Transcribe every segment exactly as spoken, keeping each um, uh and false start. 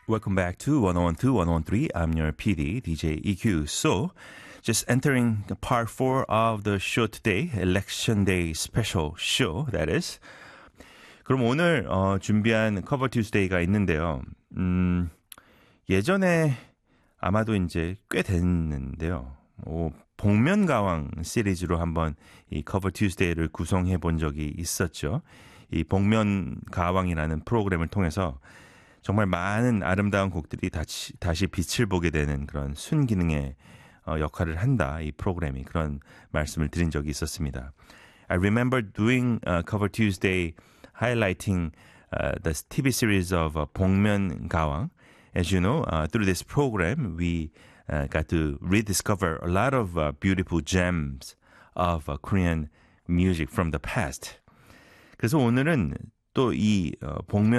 Welcome back to one oh one two, one oh one three. I'm your P D, D J E Q. So, just entering part four of the show today, Election Day special show, that is. 그럼 오늘 어, 준비한 커버 투스데이가 있는데요. 음, 예전에 아마도 이제 꽤 됐는데요. 오, 복면가왕 시리즈로 한번 이 커버 투스데이를 구성해 본 적이 있었죠. 이 복면가왕이라는 프로그램을 통해서 정말 많은 아름다운 곡들이 다시, 다시 빛을 보게 되는 그런 순기능의 어, 역할을 한다. 이 프로그램이 그런 말씀을 드린 적이 있었습니다. I remember doing uh, Cover Tuesday highlighting uh, the 티비 series of uh, 복면가왕. As you know, uh, through this program, we uh, got to rediscover a lot of uh, beautiful gems of uh, Korean music from the past. 그래서 오늘은 또 이 어,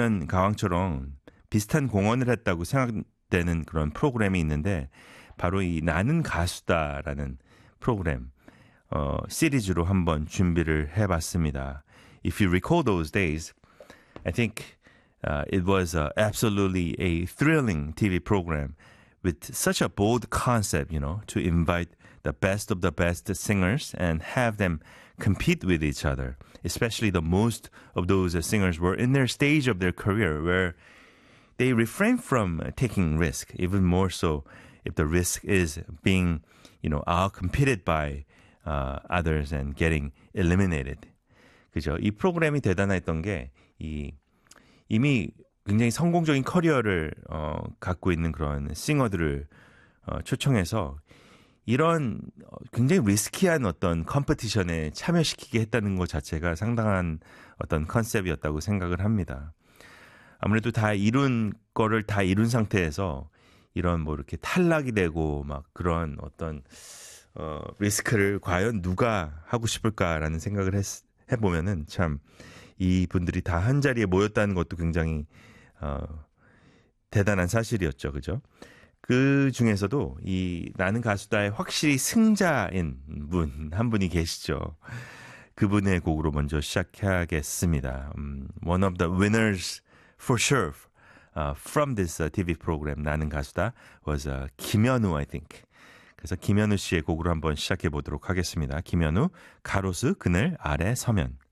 복면가왕처럼 비슷한 공헌을 했다고 생각되는 그런 프로그램이 있는데 바로 이 나는 가수다라는 프로그램 어, 시리즈로 한번 준비를 해봤습니다. If you recall those days, I think uh, it was uh, absolutely a thrilling 티비 program with such a bold concept, you know, to invite the best of the best singers and have them compete with each other. Especially the most of those singers were in their stage of their career where they refrain from taking risk, even more so if the risk is being, you know, outcompeted by uh, others and getting eliminated. 그죠? 이 프로그램이 대단했던 게 이, 이미 굉장히 성공적인 커리어를 어, 갖고 있는 그런 싱어들을 어, 초청해서 이런 굉장히 리스키한 어떤 컴피티션에 참여시키게 했다는 것 자체가 상당한 어떤 컨셉이었다고 생각을 합니다. 아무래도 다 이룬 거를 다 이룬 상태에서 이런 뭐 이렇게 탈락이 되고 막 그런 어떤 어, 리스크를 과연 누가 하고 싶을까라는 생각을 했, 해보면은 참 이분들이 다 한 자리에 모였다는 것도 굉장히 어, 대단한 사실이었죠, 그죠? 그 중에서도 이 나는 가수다의 확실히 승자인 분 한 분이 계시죠. 그분의 곡으로 먼저 시작하겠습니다. Um, one of the winners for sure uh, from this uh, 티비 program 나는 가수다 was uh, 김현우, I think. 그래서 김현우 씨의 곡으로 한번 시작해 보도록 하겠습니다. 김현우, 가로수 그늘 아래 서면.